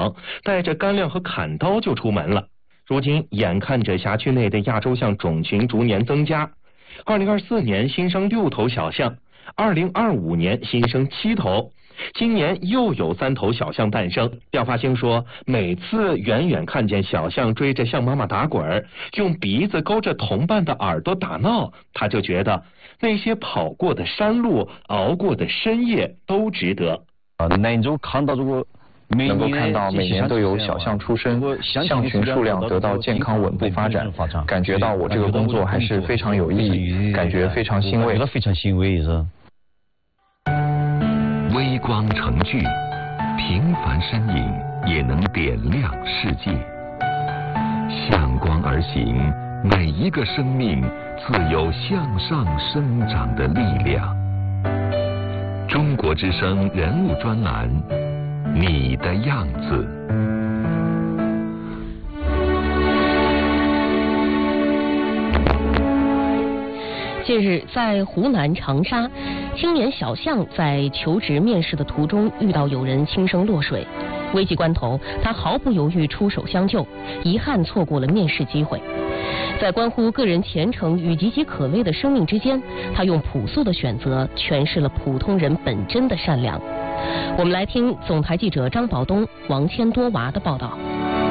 床，带着干粮和砍刀就出门了。如今眼看着辖区内的亚洲象种群逐年增加，2024年新生6头小象，2025年新生7头。今年又有3头小象诞生。廖发兴说，每次远远看见小象追着象妈妈打滚，用鼻子勾着同伴的耳朵打闹，他就觉得那些跑过的山路、熬过的深夜都值得。 能够看到每年都有小象出生，象群数量得到健康稳步发展，感觉到我这个工作还是非常有意义，感觉非常欣慰。 微光成炬，平凡身影也能点亮世界。向光而行，每一个生命自有向上生长的力量。中国之声人物专栏，你的样子。 近日，在湖南长沙，青年小象在求职面试的途中遇到有人轻生落水，危急关头，他毫不犹豫出手相救，遗憾错过了面试机会。在关乎个人前程与岌岌可危的生命之间，他用朴素的选择诠释了普通人本真的善良。我们来听总台记者张宝东、王千多娃的报道。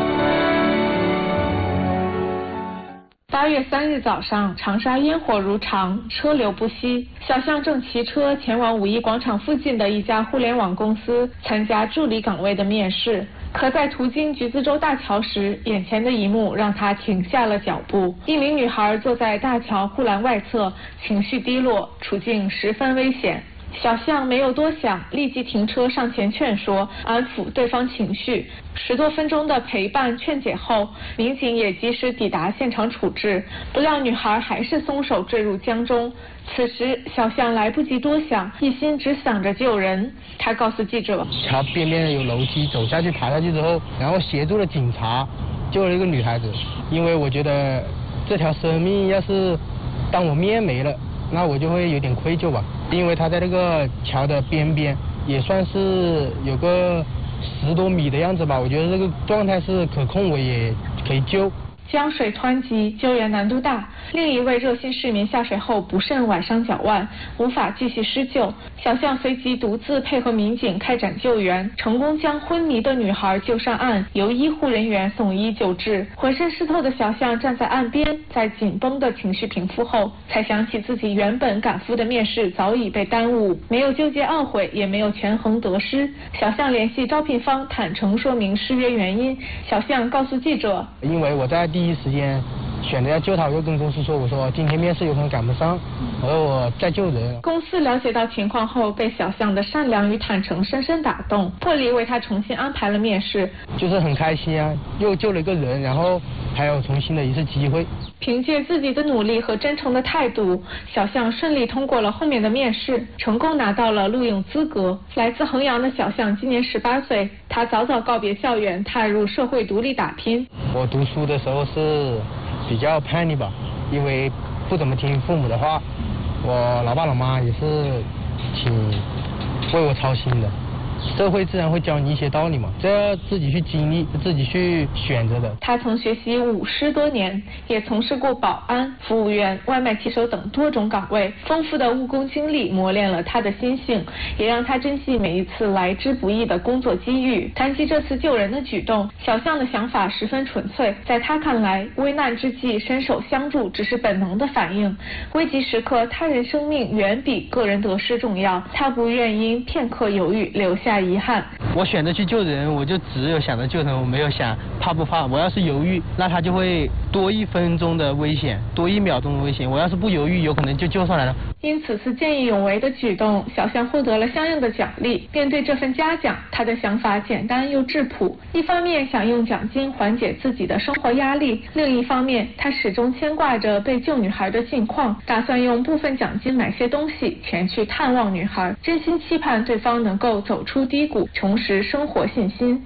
8月3日早上，长沙烟火如常，车流不息。小象正骑车前往5一广场附近的一家互联网公司参加助理岗位的面试。可在途经橘子洲大桥时，眼前的一幕让他停下了脚步。一名女孩坐在大桥护栏外侧，情绪低落，处境十分危险。小象没有多想，立即停车上前劝说，安抚对方情绪。10多分钟的陪伴劝解后，民警也及时抵达现场处置，不料女孩还是松手坠入江中。此时小象来不及多想，一心只想着救人。他告诉记者， 桥边边有楼梯，走下去爬下去之后，然后协助了警察救了一个女孩子。因为我觉得这条生命要是当我命没了，那我就会有点愧疚吧。因为他在那个桥的边边，也算是有个10多米的样子吧，我觉得这个状态是可控，我也可以救。 江水湍急，救援难度大。另一位热心市民下水后不慎崴伤脚腕，无法继续施救。小象随即独自配合民警开展救援，成功将昏迷的女孩救上岸，由医护人员送医救治。浑身湿透的小象站在岸边，在紧绷的情绪平复后，才想起自己原本赶赴的面试早已被耽误，没有纠结懊悔，也没有权衡得失。小象联系招聘方坦诚说明失约原因。小象告诉记者， 因为我在第一时间选择要救他，我就跟公司说，我说今天面试有可能赶不上，我说我再救人。 公司了解到情况后，被小象的善良与坦诚深深打动，破例为他重新安排了面试。 就是很开心啊，又救了一个人，然后还有重新的一次机会。 凭借自己的努力和真诚的态度，小象顺利通过了后面的面试，成功拿到了录用资格。来自衡阳的小象今年18岁，他早早告别校园，踏入社会独立打拼。 我读书的时候是比较叛逆吧，因为不怎么听父母的话，我老爸老妈也是挺为我操心的。社会自然会教你一些道理嘛，这要自己去经历，自己去选择的。 他曾学习舞狮多年，也从事过保安、服务员、外卖骑手等多种岗位，丰富的务工经历磨练了他的心性，也让他珍惜每一次来之不易的工作机遇。谈及这次救人的举动，小象的想法十分纯粹，在他看来，危难之际伸手相助只是本能的反应，危急时刻他人生命远比个人得失重要，他不愿因片刻犹豫留下遗憾。 我选择去救人，我就只有想着救人，我没有想怕不怕。我要是犹豫，那他就会多1分钟的危险，多1秒钟的危险。我要是不犹豫，有可能就救上来了。 因此次见义勇为的举动，小象获得了相应的奖励。面对这份嘉奖，他的想法简单又质朴，一方面想用奖金缓解自己的生活压力，另一方面他始终牵挂着被救女孩的近况，打算用部分奖金买些东西前去探望女孩，真心期盼对方能够走出低谷，重拾生活信心。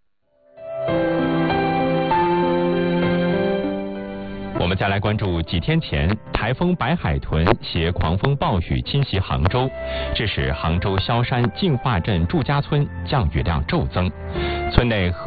我们再来关注几天前台风白海豚携狂风暴雨侵袭杭州，致使杭州萧山净化镇祝家村降雨量骤增，村内